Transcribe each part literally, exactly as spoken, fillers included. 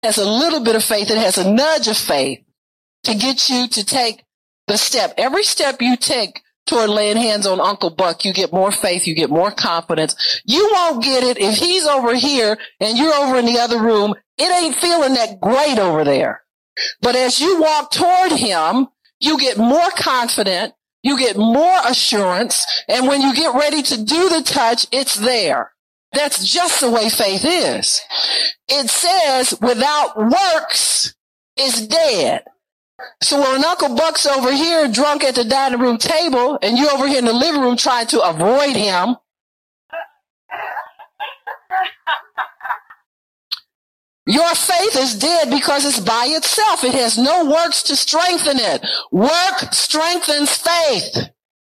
has a little bit of faith. It has a nudge of faith to get you to take the step. Every step you take toward laying hands on Uncle Buck, you get more faith, you get more confidence. You won't get it if he's over here and you're over in the other room. It ain't feeling that great over there. But as you walk toward him, you get more confident, you get more assurance, and when you get ready to do the touch, it's there. That's just the way faith is. It says without works is dead. So when Uncle Buck's over here drunk at the dining room table and you're over here in the living room trying to avoid him, your faith is dead because it's by itself. It has no works to strengthen it. Work strengthens faith.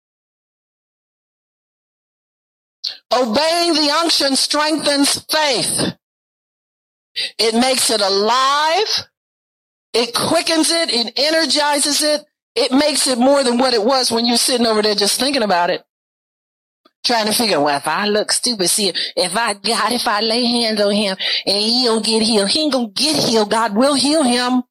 Obeying the unction strengthens faith. It makes it alive. It quickens it. It energizes it. It makes it more than what it was when you're sitting over there just thinking about it. Trying to figure, well, if I look stupid, see, if I, God, if I lay hands on him and he don't get healed, he ain't gonna get healed. God will heal him.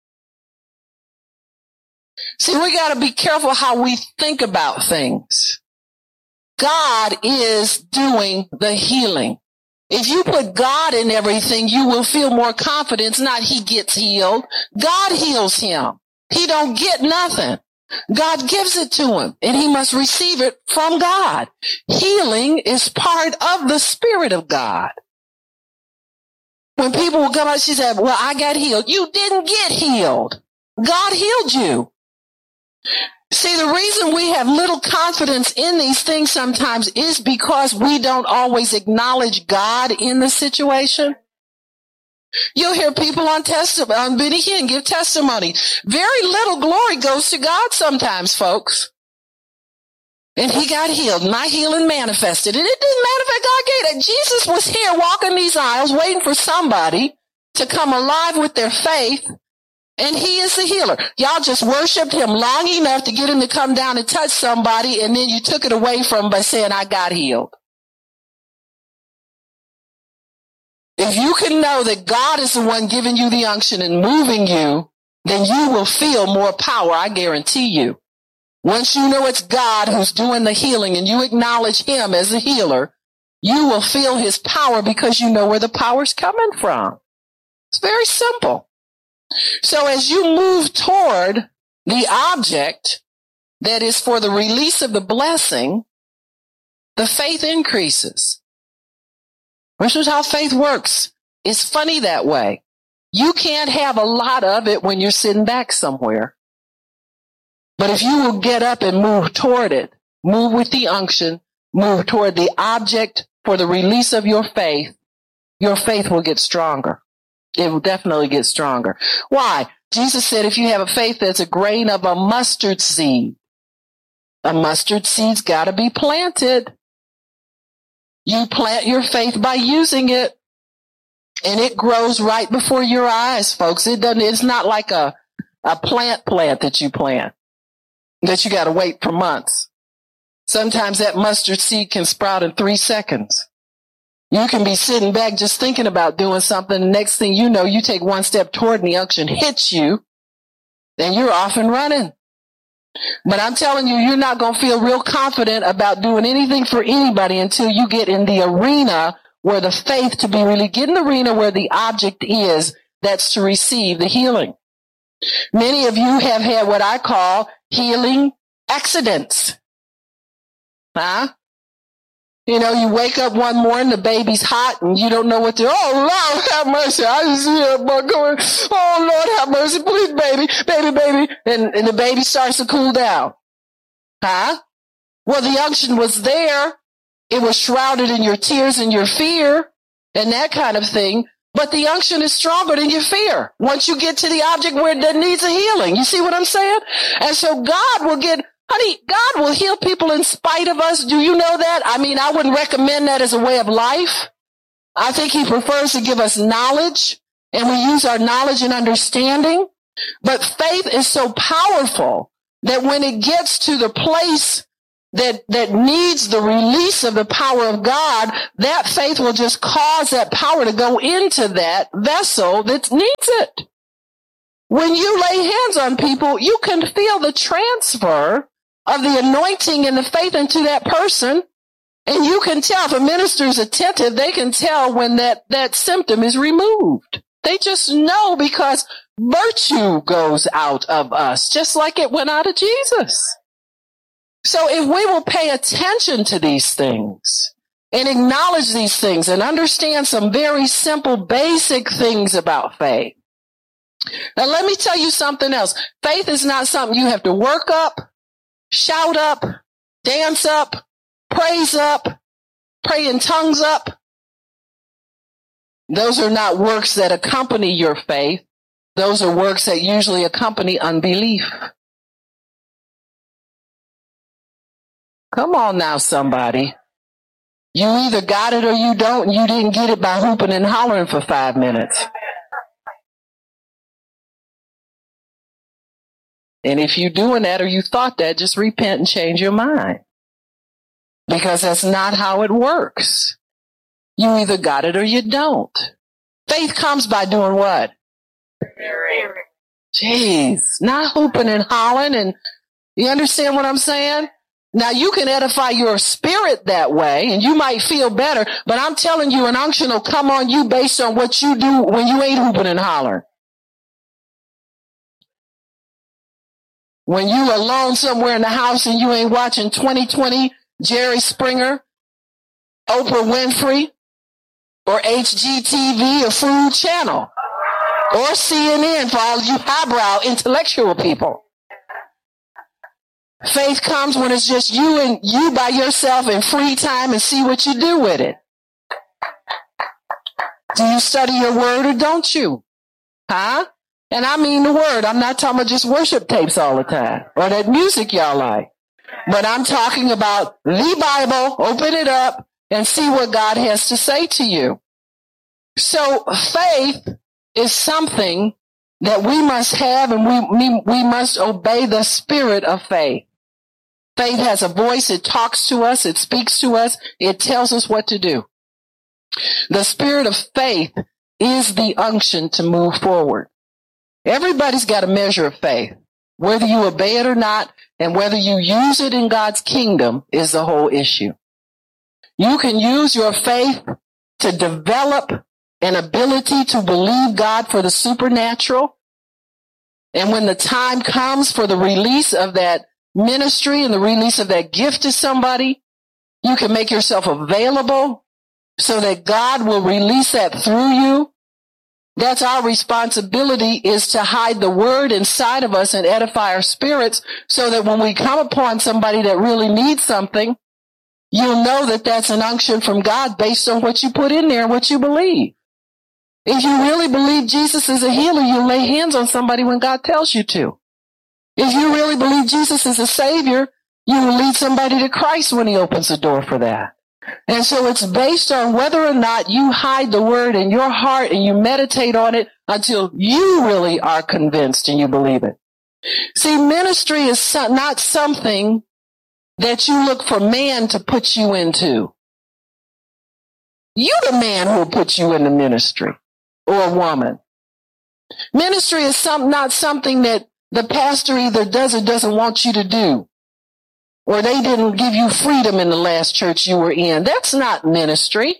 See, we gotta be careful how we think about things. God is doing the healing. If you put God in everything, you will feel more confidence, not he gets healed. God heals him. He don't get nothing. God gives it to him, and he must receive it from God. Healing is part of the Spirit of God. When people will come out, she said, well, I got healed. You didn't get healed. God healed you. See, the reason we have little confidence in these things sometimes is because we don't always acknowledge God in the situation. You'll hear people on testimony, on Benny Hinn give testimony. Very little glory goes to God sometimes, folks. And he got healed. My healing manifested. And it didn't manifest. God gave it. Jesus was here walking these aisles waiting for somebody to come alive with their faith. And he is the healer. Y'all just worshiped him long enough to get him to come down and touch somebody, and then you took it away from him by saying, I got healed. If you can know that God is the one giving you the unction and moving you, then you will feel more power, I guarantee you. Once you know it's God who's doing the healing and you acknowledge him as a healer, you will feel his power because you know where the power's coming from. It's very simple. So as you move toward the object that is for the release of the blessing, the faith increases. This is how faith works. It's funny that way. You can't have a lot of it when you're sitting back somewhere. But if you will get up and move toward it, move with the unction, move toward the object for the release of your faith, your faith will get stronger. It will definitely get stronger. Why? Jesus said if you have a faith that's a grain of a mustard seed, a mustard seed's got to be planted. You plant your faith by using it, and it grows right before your eyes, folks. It doesn't. It's not like a, a plant plant that you plant, that you got to wait for months. Sometimes that mustard seed can sprout in three seconds. You can be sitting back just thinking about doing something. The next thing you know, you take one step toward and the unction hits you, then you're off and running. But I'm telling you, you're not going to feel real confident about doing anything for anybody until you get in the arena where the faith to be really, get in the arena where the object is that's to receive the healing. Many of you have had what I call healing accidents. Huh? You know, you wake up one morning, the baby's hot, and you don't know what to, oh, Lord, have mercy. I just hear a boy going, oh, Lord, have mercy, please, baby, baby, baby. And, and the baby starts to cool down. Huh? Well, the unction was there. It was shrouded in your tears and your fear and that kind of thing. But the unction is stronger than your fear once you get to the object where it needs a healing. You see what I'm saying? And so God will get, honey, God will heal people in spite of us. Do you know that? I mean, I wouldn't recommend that as a way of life. I think he prefers to give us knowledge, and we use our knowledge and understanding. But faith is so powerful that when it gets to the place that, that needs the release of the power of God, that faith will just cause that power to go into that vessel that needs it. When you lay hands on people, you can feel the transfer of the anointing and the faith into that person. And you can tell if a minister is attentive, they can tell when that, that symptom is removed. They just know because virtue goes out of us, just like it went out of Jesus. So if we will pay attention to these things and acknowledge these things and understand some very simple, basic things about faith. Now, let me tell you something else. Faith is not something you have to work up, shout up, dance up, praise up, pray in tongues up. Those are not works that accompany your faith. Those are works that usually accompany unbelief. Come on now, somebody. You either got it or you don't, and you didn't get it by hooping and hollering for five minutes. And if you're doing that or you thought that, just repent and change your mind. Because that's not how it works. You either got it or you don't. Faith comes by doing what? Jeez, not hooping and hollering. And you understand what I'm saying? Now, you can edify your spirit that way, and you might feel better, but I'm telling you, an unction will come on you based on what you do when you ain't hooping and hollering. When you alone somewhere in the house and you ain't watching twenty twenty, Jerry Springer, Oprah Winfrey, or H G T V or Food Channel, or C N N for all you highbrow intellectual people. Faith comes when it's just you and you by yourself in free time and see what you do with it. Do you study your word or don't you? Huh? And I mean the word. I'm not talking about just worship tapes all the time or that music y'all like. But I'm talking about the Bible. Open it up and see what God has to say to you. So faith is something that we must have, and we, we, we must obey the spirit of faith. Faith has a voice. It talks to us. It speaks to us. It tells us what to do. The spirit of faith is the unction to move forward. Everybody's got a measure of faith. Whether you obey it or not, and whether you use it in God's kingdom is the whole issue. You can use your faith to develop an ability to believe God for the supernatural. And when the time comes for the release of that ministry and the release of that gift to somebody, you can make yourself available so that God will release that through you. That's our responsibility, is to hide the word inside of us and edify our spirits so that when we come upon somebody that really needs something, you'll know that that's an unction from God based on what you put in there and what you believe. If you really believe Jesus is a healer, you'll lay hands on somebody when God tells you to. If you really believe Jesus is a savior, you will lead somebody to Christ when he opens the door for that. And so it's based on whether or not you hide the word in your heart and you meditate on it until you really are convinced and you believe it. See, ministry is so, not something that you look for man to put you into. You the man who will put you in the ministry, or a woman. Ministry is some, not something that the pastor either does or doesn't want you to do. Or they didn't give you freedom in the last church you were in. That's not ministry.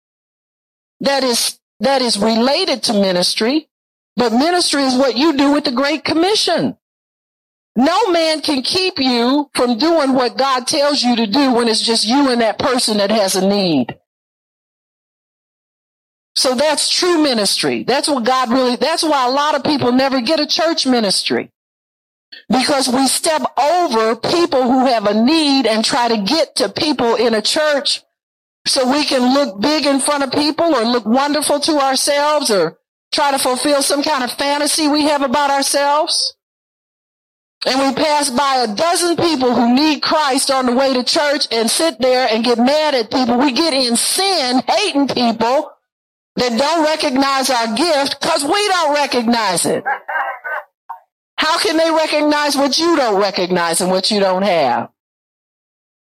That is, that is related to ministry. But ministry is what you do with the Great Commission. No man can keep you from doing what God tells you to do when it's just you and that person that has a need. So that's true ministry. That's what God really, that's why a lot of people never get a church ministry. Because we step over people who have a need and try to get to people in a church so we can look big in front of people or look wonderful to ourselves or try to fulfill some kind of fantasy we have about ourselves. And we pass by a dozen people who need Christ on the way to church and sit there and get mad at people. We get in sin, hating people that don't recognize our gift because we don't recognize it. How can they recognize what you don't recognize and what you don't have?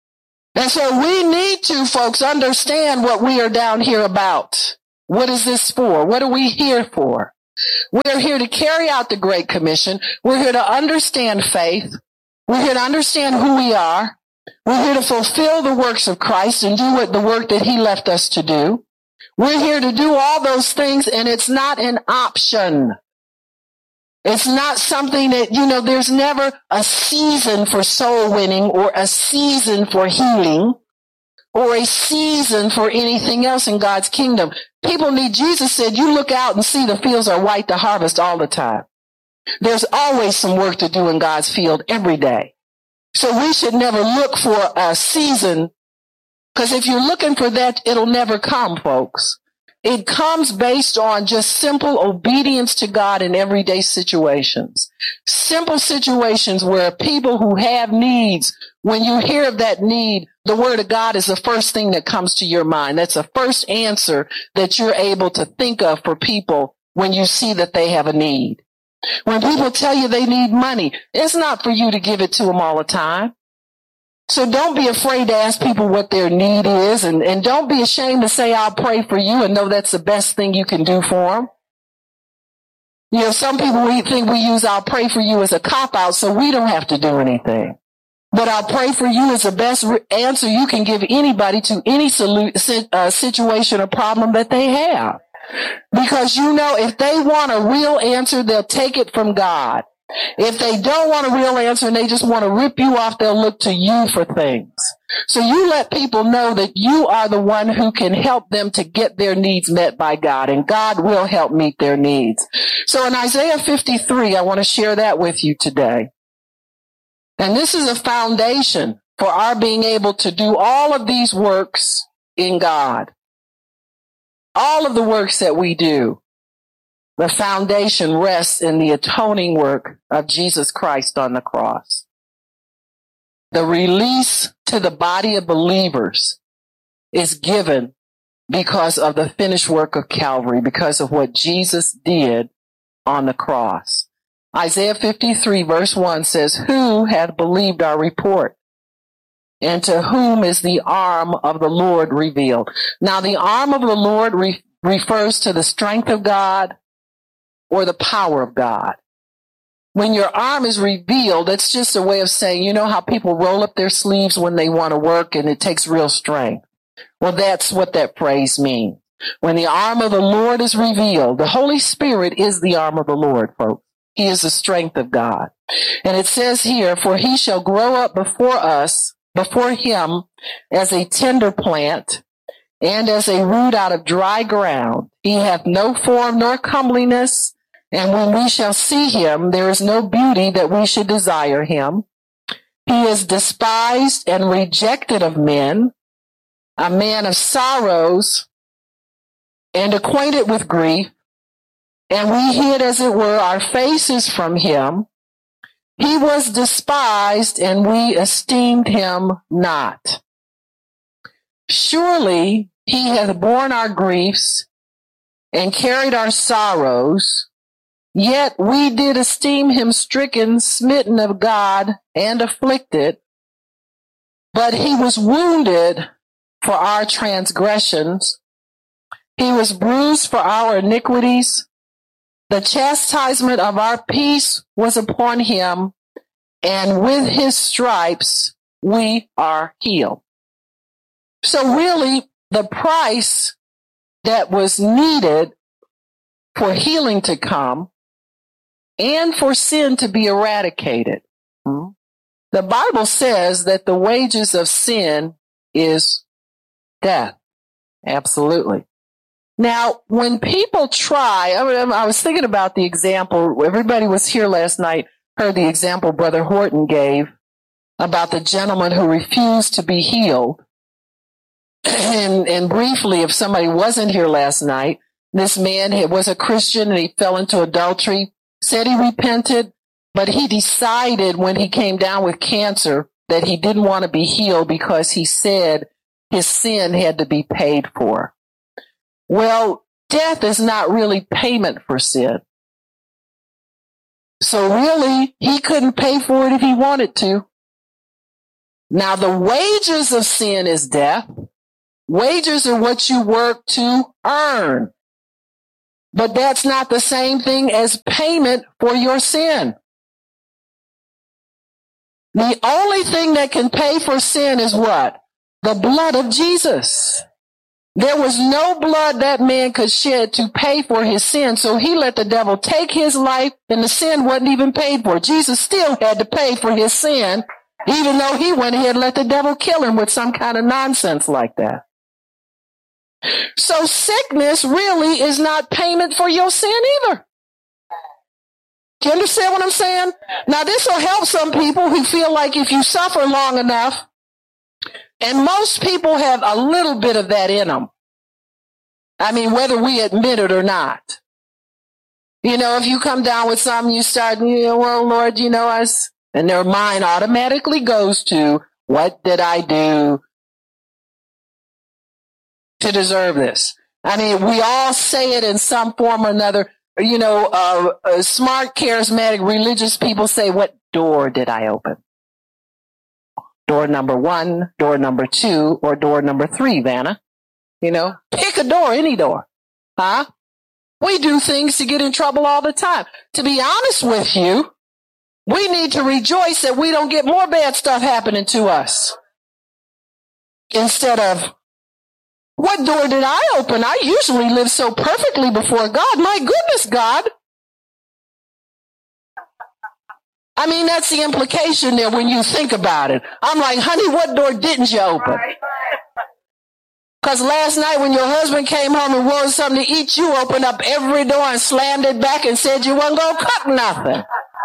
And so we need to, folks, understand what we are down here about. What is this for? What are we here for? We're here to carry out the Great Commission. We're here to understand faith. We're here to understand who we are. We're here to fulfill the works of Christ and do what the work that he left us to do. We're here to do all those things, and it's not an option. It's not something that, you know, there's never a season for soul winning or a season for healing or a season for anything else in God's kingdom. People need, Jesus said, you look out and see the fields are white to harvest all the time. There's always some work to do in God's field every day. So we should never look for a season, because if you're looking for that, it'll never come, folks. It comes based on just simple obedience to God in everyday situations. Simple situations where people who have needs, when you hear of that need, the word of God is the first thing that comes to your mind. That's the first answer that you're able to think of for people when you see that they have a need. When people tell you they need money, it's not for you to give it to them all the time. So don't be afraid to ask people what their need is, and, and don't be ashamed to say, I'll pray for you, and know that's the best thing you can do for them. You know, some people we think we use I'll pray for you as a cop-out, so we don't have to do anything. But I'll pray for you is the best re- answer you can give anybody to any solu- uh, situation or problem that they have. Because, you know, if they want a real answer, they'll take it from God. If they don't want a real answer and they just want to rip you off, they'll look to you for things. So you let people know that you are the one who can help them to get their needs met by God, and God will help meet their needs. So in Isaiah fifty-three, I want to share that with you today. And this is a foundation for our being able to do all of these works in God. All of the works that we do. The foundation rests in the atoning work of Jesus Christ on the cross. The release to the body of believers is given because of the finished work of Calvary, because of what Jesus did on the cross. Isaiah fifty-three verse one says, who hath believed our report? And to whom is the arm of the Lord revealed? Now, the arm of the Lord re- refers to the strength of God, or the power of God. When your arm is revealed, it's just a way of saying, you know how people roll up their sleeves when they want to work and it takes real strength? Well, that's what that phrase means. When the arm of the Lord is revealed, the Holy Spirit is the arm of the Lord, folks. He is the strength of God. And it says here, for he shall grow up before us, before him, as a tender plant, and as a root out of dry ground. He hath no form nor comeliness, and when we shall see him, there is no beauty that we should desire him. He is despised and rejected of men, a man of sorrows, and acquainted with grief, and we hid, as it were, our faces from him. He was despised, and we esteemed him not. Surely he hath borne our griefs and carried our sorrows, yet we did esteem him stricken, smitten of God, and afflicted. But he was wounded for our transgressions. He was bruised for our iniquities. The chastisement of our peace was upon him, and with his stripes we are healed. So really, the price that was needed for healing to come and for sin to be eradicated. The Bible says that the wages of sin is death. Absolutely. Now, when people try, I, mean, I was thinking about the example, everybody was here last night, heard the example Brother Horton gave about the gentleman who refused to be healed. And, and briefly, if somebody wasn't here last night, this man was a Christian and he fell into adultery, said he repented, but he decided when he came down with cancer that he didn't want to be healed because he said his sin had to be paid for. Well, death is not really payment for sin. So really, he couldn't pay for it if he wanted to. Now, the wages of sin is death. Wages are what you work to earn. But that's not the same thing as payment for your sin. The only thing that can pay for sin is what? The blood of Jesus. There was no blood that man could shed to pay for his sin, so he let the devil take his life, and the sin wasn't even paid for. Jesus still had to pay for his sin, even though he went ahead and let the devil kill him with some kind of nonsense like that. So sickness really is not payment for your sin either. Do you understand what I'm saying? Now, this will help some people who feel like if you suffer long enough, and most people have a little bit of that in them. I mean, whether we admit it or not. You know, if you come down with something, you start, you know, well, Lord, you know, us, and their mind automatically goes to, what did I do to deserve this? I mean, we all say it in some form or another. You know, uh, uh, smart, charismatic, religious people say, what door did I open? Door number one, door number two, or door number three, Vanna. You know, pick a door, any door. Huh? We do things to get in trouble all the time. To be honest with you, we need to rejoice that we don't get more bad stuff happening to us. Instead of, what door did I open? I usually live so perfectly before God. My goodness, God. I mean, that's the implication there when you think about it. I'm like, honey, what door didn't you open? Because last night when your husband came home and wanted something to eat, you opened up every door and slammed it back and said you wasn't going to cook nothing.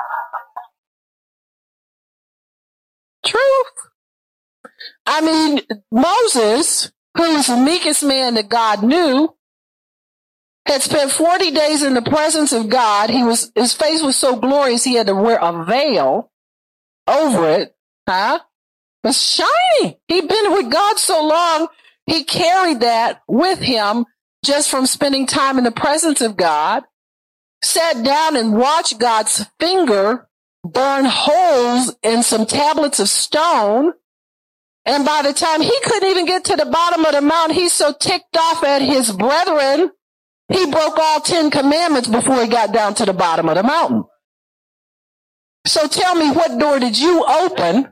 Truth. I mean, Moses, who was the meekest man that God knew, had spent forty days in the presence of God. He was, his face was so glorious he had to wear a veil over it. Huh? It was shiny. He'd been with God so long, he carried that with him just from spending time in the presence of God, sat down and watched God's finger burn holes in some tablets of stone. And by the time he couldn't even get to the bottom of the mountain, he's so ticked off at his brethren, he broke all ten commandments before he got down to the bottom of the mountain. So tell me, what door did you open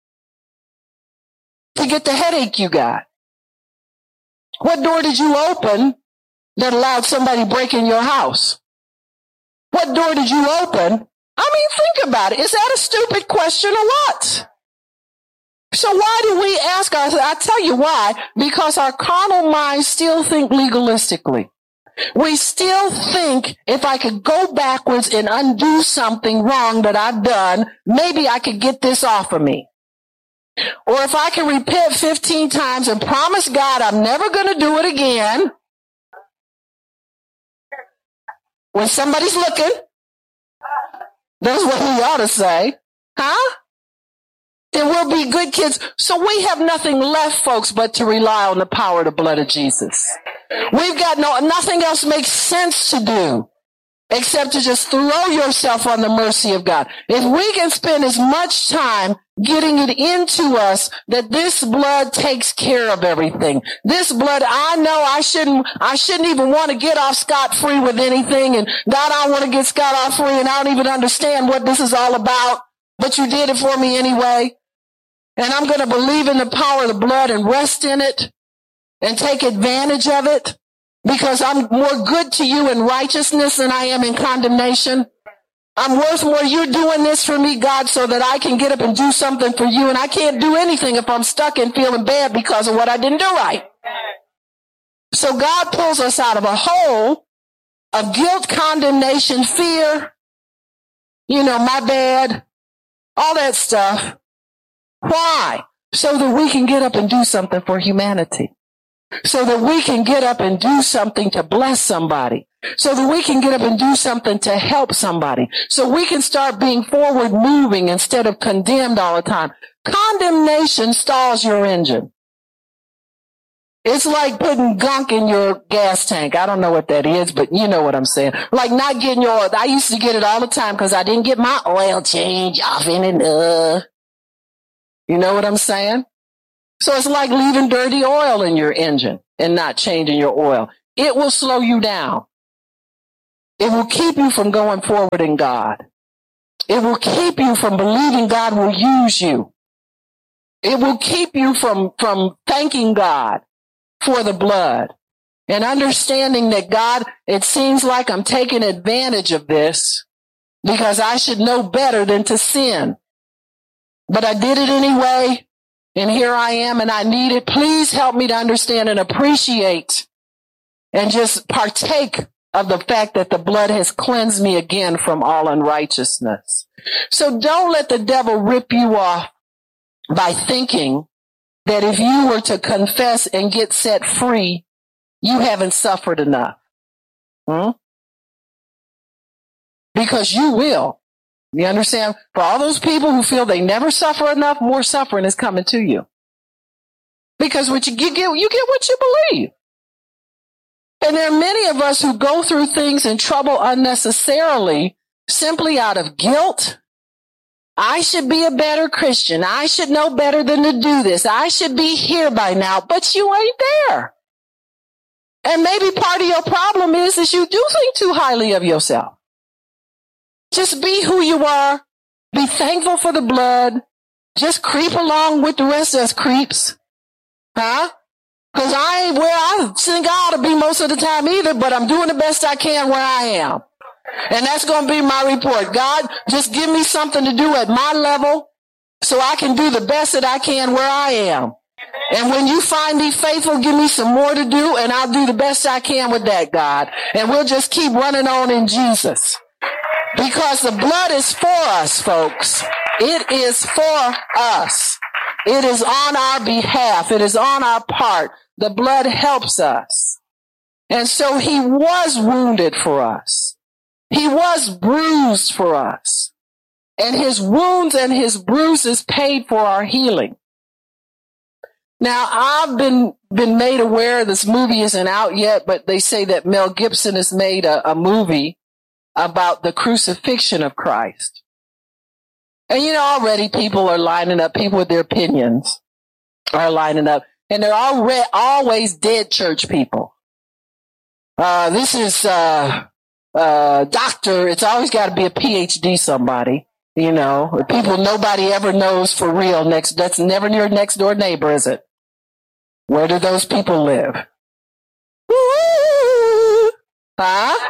to get the headache you got? What door did you open that allowed somebody to break in your house? What door did you open? I mean, think about it. Is that a stupid question or what? So why do we ask ourselves? I tell you why. Because our carnal minds still think legalistically. We still think if I could go backwards and undo something wrong that I've done, maybe I could get this off of me. Or if I can repent fifteen times and promise God I'm never going to do it again, when somebody's looking, that's what we ought to say. Huh? Then we'll be good kids. So we have nothing left, folks, but to rely on the power of the blood of Jesus. We've got no, nothing else makes sense to do except to just throw yourself on the mercy of God. If we can spend as much time getting it into us that this blood takes care of everything. This blood, I know I shouldn't, I shouldn't even want to get off scot-free with anything. And God, I want to get scot-free and I don't even understand what this is all about. But you did it for me anyway. And I'm going to believe in the power of the blood and rest in it and take advantage of it because I'm more good to you in righteousness than I am in condemnation. I'm worth more. You're doing this for me, God, so that I can get up and do something for you. And I can't do anything if I'm stuck and feeling bad because of what I didn't do right. So God pulls us out of a hole of guilt, condemnation, fear, you know, my bad, all that stuff. Why? So that we can get up and do something for humanity. So that we can get up and do something to bless somebody. So that we can get up and do something to help somebody. So we can start being forward moving instead of condemned all the time. Condemnation stalls your engine. It's like putting gunk in your gas tank. I don't know what that is, but you know what I'm saying. Like not getting your oil. I used to get it all the time because I didn't get my oil change often enough. You know what I'm saying? So it's like leaving dirty oil in your engine and not changing your oil. It will slow you down. It will keep you from going forward in God. It will keep you from believing God will use you. It will keep you from, from thanking God for the blood and understanding that God, it seems like I'm taking advantage of this because I should know better than to sin. But I did it anyway, and here I am, and I need it. Please help me to understand and appreciate and just partake of the fact that the blood has cleansed me again from all unrighteousness. So don't let the devil rip you off by thinking that if you were to confess and get set free, you haven't suffered enough. Hmm? Because you will. You understand? For all those people who feel they never suffer enough, more suffering is coming to you. Because what you get, you get what you believe. And there are many of us who go through things in trouble unnecessarily, simply out of guilt. I should be a better Christian. I should know better than to do this. I should be here by now, but you ain't there. And maybe part of your problem is that you do think too highly of yourself. Just be who you are. Be thankful for the blood. Just creep along with the rest of us creeps. Huh? Because I ain't where I think I ought to be most of the time either, but I'm doing the best I can where I am. And that's going to be my report. God, just give me something to do at my level so I can do the best that I can where I am. And when you find me faithful, give me some more to do, and I'll do the best I can with that, God. And we'll just keep running on in Jesus. Because the blood is for us, folks. It is for us. It is on our behalf. It is on our part. The blood helps us. And so he was wounded for us. He was bruised for us. And his wounds and his bruises paid for our healing. Now, I've been, been made aware this movie isn't out yet, but they say that Mel Gibson has made a, a movie about the crucifixion of Christ. And you know, already people are lining up, people with their opinions are lining up. And they're already, always dead church people. Uh, this is, uh, uh, doctor. It's always got to be a P H D somebody, you know, people nobody ever knows for real next, that's never your next door neighbor, is it? Where do those people live? Woo! Huh?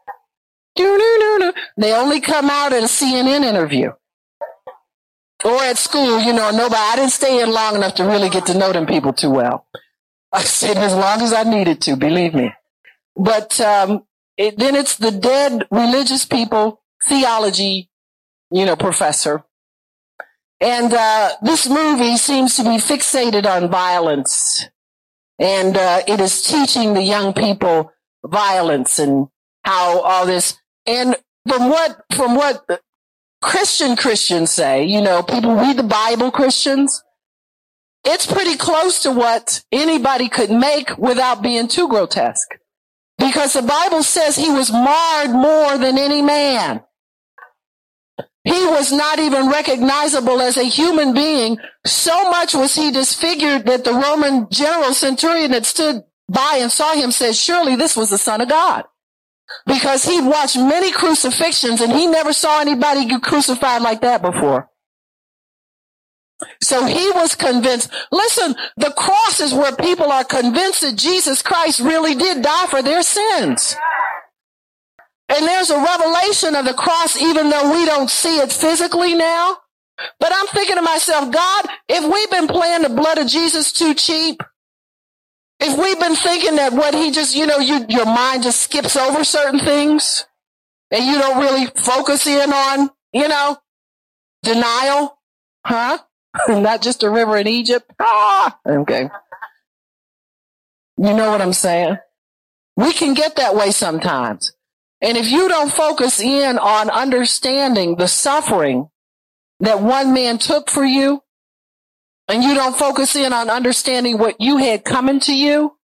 They only come out at a C N N interview. Or at school, you know, nobody, I didn't stay in long enough to really get to know them people too well. I stayed as long as I needed to, believe me. But um, it, then it's the dead religious people, theology, you know, professor. And uh, this movie seems to be fixated on violence. And uh, it is teaching the young people violence and how all this. And from what, from what Christian Christians say, you know, people read the Bible, Christians, it's pretty close to what anybody could make without being too grotesque. Because the Bible says he was marred more than any man. He was not even recognizable as a human being. So much was he disfigured that the Roman general centurion that stood by and saw him said, surely this was the Son of God. Because he'd watched many crucifixions and he never saw anybody get crucified like that before. So he was convinced. Listen, the cross is where people are convinced that Jesus Christ really did die for their sins. And there's a revelation of the cross even though we don't see it physically now. But I'm thinking to myself, God, if we've been playing the blood of Jesus too cheap, if we've been thinking that what he just, you know, you, your mind just skips over certain things and you don't really focus in on, you know, denial, huh? Not just a river in Egypt. Ah, okay. You know what I'm saying? We can get that way sometimes. And if you don't focus in on understanding the suffering that one man took for you, and you don't focus in on understanding what you had coming to you,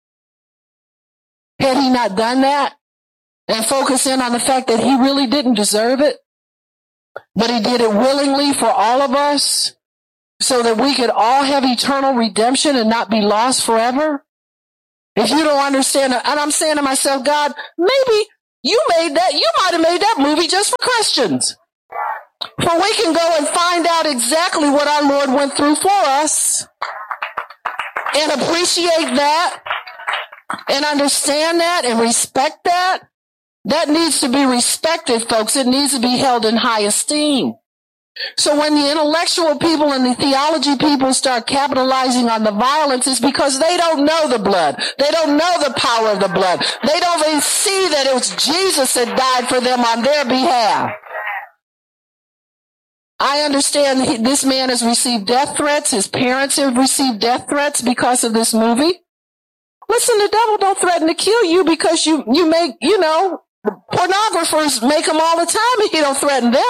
had he not done that, and focus in on the fact that he really didn't deserve it, but he did it willingly for all of us, so that we could all have eternal redemption and not be lost forever? If you don't understand, and I'm saying to myself, God, maybe you made that, you might have made that movie just for Christians. For we can go and find out exactly what our Lord went through for us and appreciate that and understand that and respect that. That needs to be respected, folks. It needs to be held in high esteem. So when the intellectual people and the theology people start capitalizing on the violence, it's because they don't know the blood. They don't know the power of the blood. They don't even see that it was Jesus that died for them on their behalf. I understand this man has received death threats. His parents have received death threats because of this movie. Listen, the devil don't threaten to kill you because you, you make, you know, pornographers make them all the time and you don't threaten them.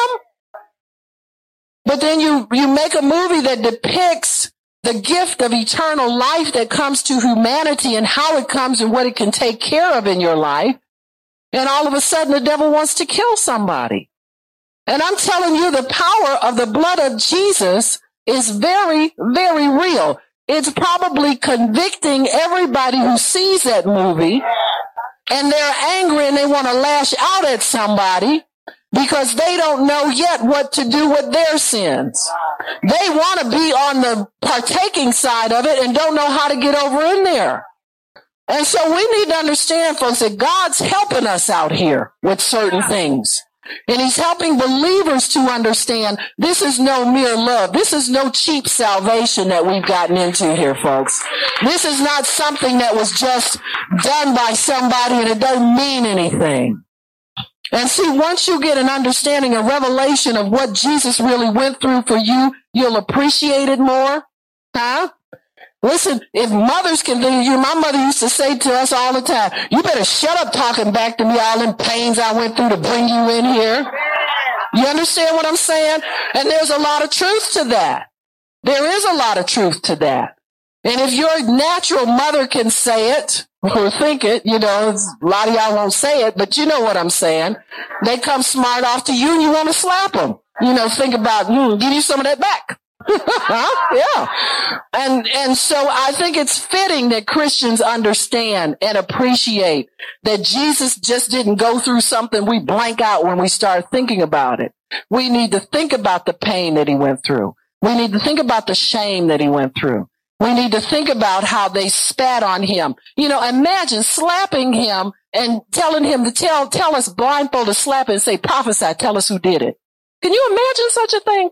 But then you, you make a movie that depicts the gift of eternal life that comes to humanity and how it comes and what it can take care of in your life. And all of a sudden the devil wants to kill somebody. And I'm telling you, the power of the blood of Jesus is very, very real. It's probably convicting everybody who sees that movie, and they're angry and they want to lash out at somebody because they don't know yet what to do with their sins. They want to be on the partaking side of it and don't know how to get over in there. And so we need to understand, folks, that God's helping us out here with certain things. And he's helping believers to understand this is no mere love. This is no cheap salvation that we've gotten into here, folks. This is not something that was just done by somebody and it doesn't mean anything. And see, once you get an understanding, a revelation of what Jesus really went through for you, you'll appreciate it more. Huh? Listen, if mothers can do you, my mother used to say to us all the time, you better shut up talking back to me all them pains I went through to bring you in here. You understand what I'm saying? And there's a lot of truth to that. There is a lot of truth to that. And if your natural mother can say it or think it, you know, a lot of y'all won't say it, but you know what I'm saying. They come smart off to you and you want to slap them. You know, think about, mm, give you some of that back. Yeah. And, and so I think it's fitting that Christians understand and appreciate that Jesus just didn't go through something we blank out when we start thinking about it. We need to think about the pain that he went through. We need to think about the shame that he went through. We need to think about how they spat on him. You know, imagine slapping him and telling him to tell, tell us blindfold to slap and say, prophesy, tell us who did it. Can you imagine such a thing?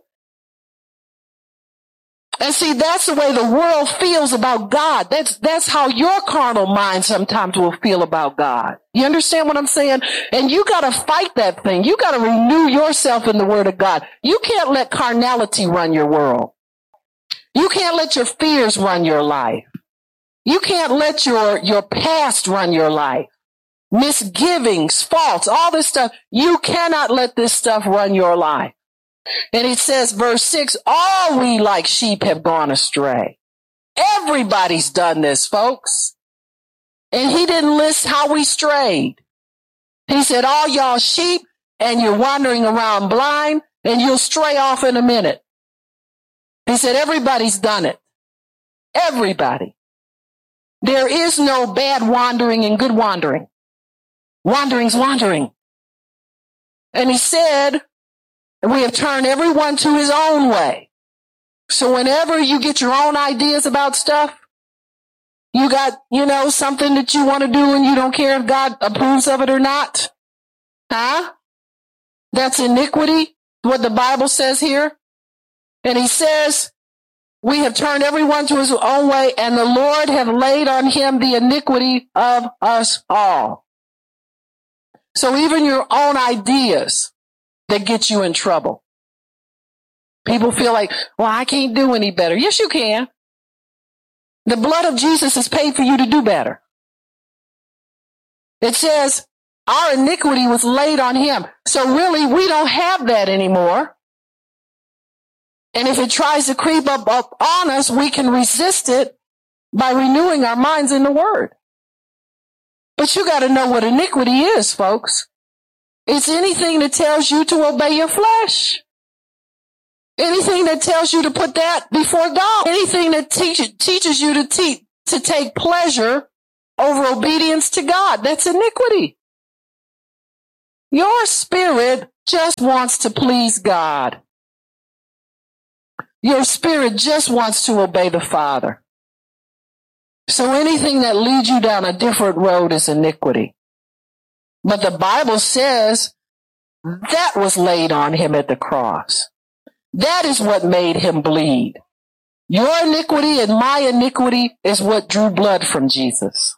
And see, that's the way the world feels about God. That's, that's how your carnal mind sometimes will feel about God. You understand what I'm saying? And you gotta fight that thing. You gotta renew yourself in the Word of God. You can't let carnality run your world. You can't let your fears run your life. You can't let your, your past run your life. Misgivings, faults, all this stuff. You cannot let this stuff run your life. And it says, verse six, all we like sheep have gone astray. Everybody's done this, folks. And he didn't list how we strayed. He said, all y'all sheep, and you're wandering around blind, and you'll stray off in a minute. He said, everybody's done it. Everybody. There is no bad wandering and good wandering. Wandering's wandering. And he said, we have turned everyone to his own way. So whenever you get your own ideas about stuff, you got, you know, something that you want to do and you don't care if God approves of it or not. Huh? That's iniquity, what the Bible says here. And he says, we have turned everyone to his own way, and the Lord have laid on him the iniquity of us all. So even your own ideas that get you in trouble. People feel like, well, I can't do any better. Yes, you can. The blood of Jesus is paid for you to do better. It says our iniquity was laid on him. So really, we don't have that anymore. And if it tries to creep up, up on us, we can resist it by renewing our minds in the Word. But you got to know what iniquity is, folks. It's anything that tells you to obey your flesh. Anything that tells you to put that before God. Anything that teach, teaches you to, te- to take pleasure over obedience to God. That's iniquity. Your spirit just wants to please God. Your spirit just wants to obey the Father. So anything that leads you down a different road is iniquity. But the Bible says that was laid on him at the cross. That is what made him bleed. Your iniquity and my iniquity is what drew blood from Jesus.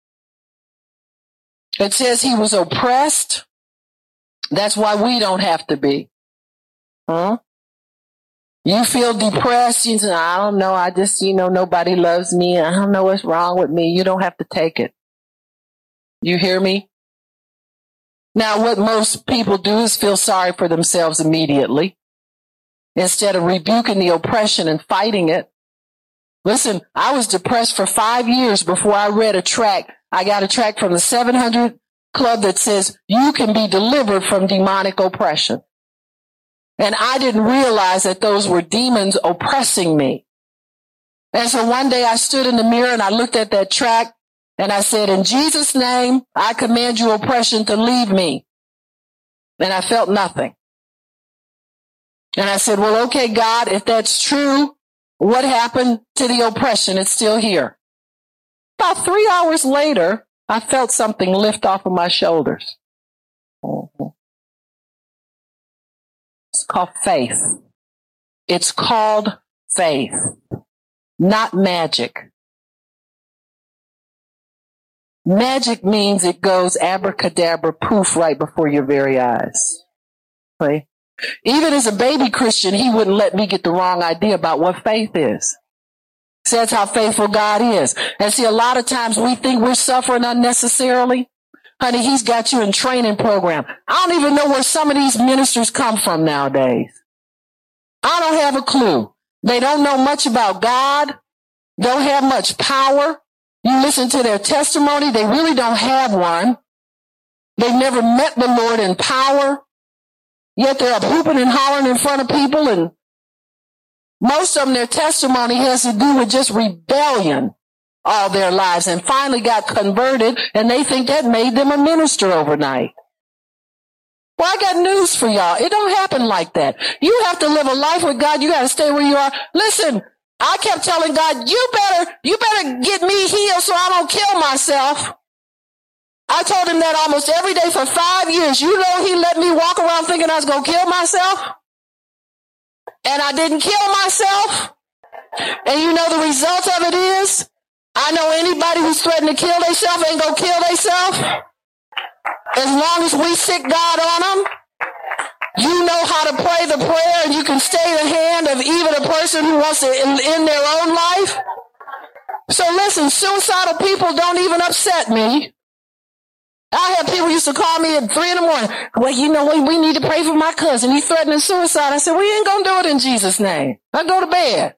It says he was oppressed. That's why we don't have to be. Huh? You feel depressed. You say, I don't know. I just, you know, nobody loves me. I don't know what's wrong with me. You don't have to take it. You hear me? Now, what most people do is feel sorry for themselves immediately instead of rebuking the oppression and fighting it. Listen, I was depressed for five years before I read a tract. I got a tract from the seven hundred Club that says you can be delivered from demonic oppression. And I didn't realize that those were demons oppressing me. And so one day I stood in the mirror and I looked at that tract and I said, in Jesus' name, I command you oppression to leave me. And I felt nothing. And I said, well, okay, God, if that's true, what happened to the oppression? It's still here. About three hours later, I felt something lift off of my shoulders. It's called faith. It's called faith, not magic. Magic means it goes abracadabra, poof, right before your very eyes. Right? Even as a baby Christian, he wouldn't let me get the wrong idea about what faith is. So that's how faithful God is. And see, a lot of times we think we're suffering unnecessarily. Honey, he's got you in training program. I don't even know where some of these ministers come from nowadays. I don't have a clue. They don't know much about God. Don't have much power. You listen to their testimony. They really don't have one. They've never met the Lord in power. Yet they're up hooping and hollering in front of people, and most of them, their testimony has to do with just rebellion all their lives and finally got converted, and they think that made them a minister overnight. Well, I got news for y'all. It don't happen like that. You have to live a life with God. You got to stay where you are. Listen, I kept telling God, you better, you better get me healed so I don't kill myself. I told him that almost every day for five years. You know, he let me walk around thinking I was going to kill myself. And I didn't kill myself. And you know the result of it is, I know anybody who's threatening to kill themselves ain't going to kill themselves. As long as we sick God on them, you know how to pray the prayer and you can stay the hand of even a person who wants to end their own life. So listen, suicidal people don't even upset me. I had people used to call me at three in the morning. Well, you know, we, we need to pray for my cousin. He's threatening suicide. I said, we ain't going to do it in Jesus' name. I go to bed.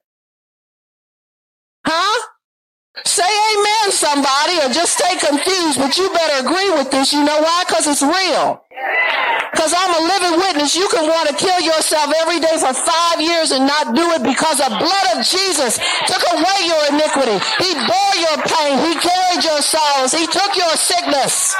Huh? Say amen, somebody, or just stay confused, but you better agree with this. You know why? Because it's real. Because I'm a living witness. You can want to kill yourself every day for five years and not do it because the blood of Jesus took away your iniquity. He bore your pain. He carried your sorrows. He took your sickness.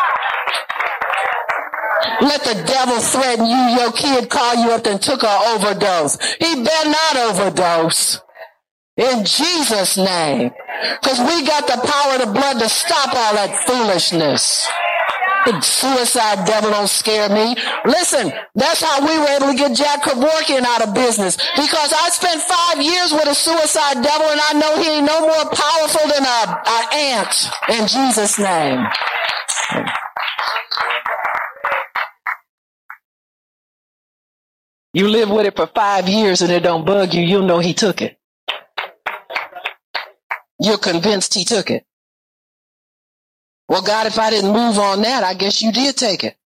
Let the devil threaten you. Your kid call you up and took an overdose. He better not overdose. In Jesus' name. Because we got the power of the blood to stop all that foolishness. The suicide devil don't scare me. Listen, that's how we were able to get Jack Kevorkian out of business. Because I spent five years with a suicide devil and I know he ain't no more powerful than a, a ant. In Jesus' name. You live with it for five years and it don't bug you, you'll know he took it. You're convinced he took it. Well, God, if I didn't move on that, I guess you did take it.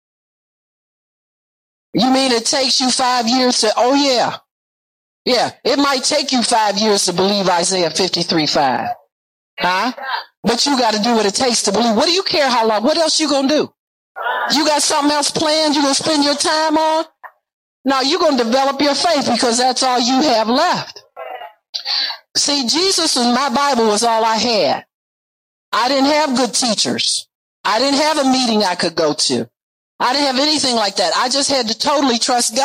You mean it takes you five years to, oh yeah. Yeah, it might take you five years to believe Isaiah fifty-three five. Huh? But you got to do what it takes to believe. What do you care how long? What else you going to do? You got something else planned you going to spend your time on? Now you're going to develop your faith because that's all you have left. See, Jesus in my Bible was all I had. I didn't have good teachers. I didn't have a meeting I could go to. I didn't have anything like that. I just had to totally trust God.